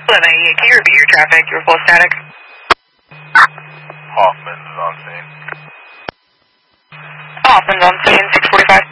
1188, can you repeat your traffic? You're full static. Hoffman is on scene. Hoffman's on scene, 645.